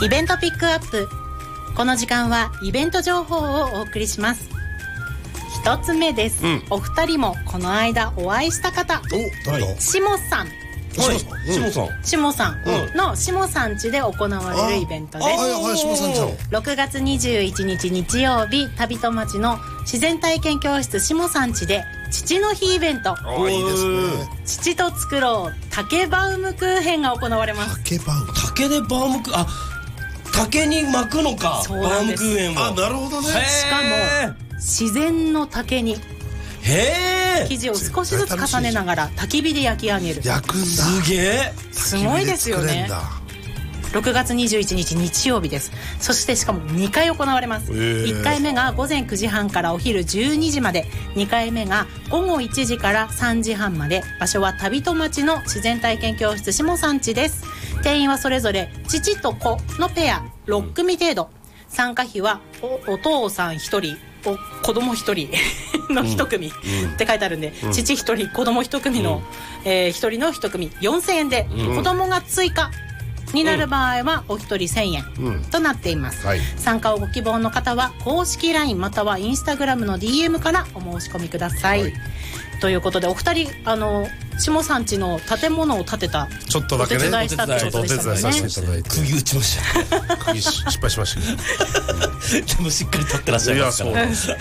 イベントピックアップ。この時間はイベント情報をお送りします。一つ目です、お二人もこの間お会いした方、しもさん、しもさんのしもさん家で行われるイベントです。6月21日日曜日、旅戸町の自然体験教室しもさん家で父の日イベント、 いいですね。 父と作ろう竹バウムクーヘンが行われます。 竹でバウムクー、竹に巻くのか。バウムクーヘンを。 なるほどね。 しかも自然の竹に生地を少しずつ重ねながら焚き火で焼き上げる。 焼くんだ。 すげえ。 すごいですよね。6月21日日曜日です。そしてしかも2回行われます。1回目が午前9時半からお昼12時まで、2回目が午後1時から3時半まで。場所は旅戸町の自然体験教室しもさんちです。定員はそれぞれ父と子のペア6組程度。参加費は お父さん1人子供1人の1組って書いてあるんで、父1人子供1組の1人の1組4000円で、子供が追加になる場合はお一人1000円となっています、参加をご希望の方は公式 LINE またはインスタグラムの DM からお申し込みください、ということで、お二人しもさんちの建物を建てたちょっとだけね、 お手伝いしたってことでしたもんね。 釘打ちました釘失敗しましたけどでもしっかり立ってらっしゃいますから、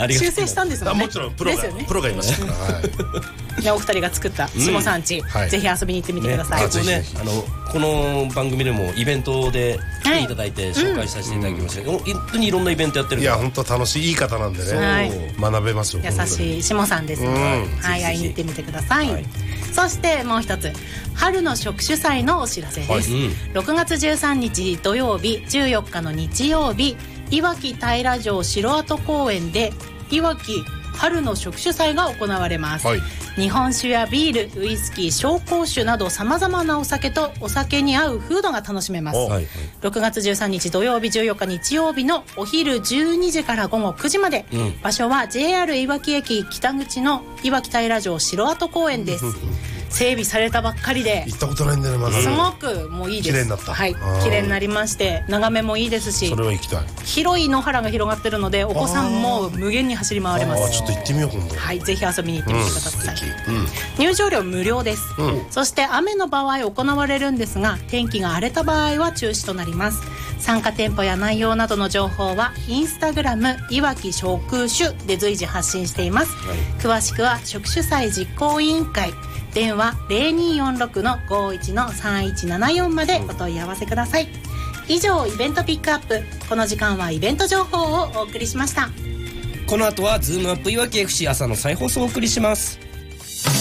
修正したんですもんね。 もちろんプロがいましたからお二人が作ったしもさんち、ぜひ遊びに行ってみてください。 この番組でもイベントで来ていただいて紹介させていただきましたけど、本当にいろんなイベントやってる。 いや本当楽しい、いい方なんでね、学べますよ。 優しいしもさんですので、会いに行ってみてください。そしてもう一つ、春の植樹祭のお知らせです。6月13日土曜日、14日の日曜日、いわき平城城跡公園でいわき春の植樹祭が行われます、日本酒やビール、ウイスキー、紹興酒などさまざまなお酒とお酒に合うフードが楽しめます。6月13日土曜日、14日日曜日のお昼12時から午後9時まで、場所は JR いわき駅北口のいわき平城城跡公園です。整備されたばっかりで、 行ったことないんだよね、まだ。 すごくもういいです。 綺麗になった。 綺麗になりまして、眺めもいいですし、 それは行きたい。 広い野原が広がってるので、お子さんも無限に走り回れます。 ちょっと行ってみよう今度。 ぜひ遊びに行ってみてください。入場料無料です。そして雨の場合行われるんですが、天気が荒れた場合は中止となります。参加店舗や内容などの情報はインスタグラムいわき食酒で随時発信しています。詳しくは植樹祭実行委員会電話 0246-51-3174 までお問い合わせください。以上、イベントピックアップ。この時間はイベント情報をお送りしました。 この後はズームアップいわき FC 朝の再放送をお送りします。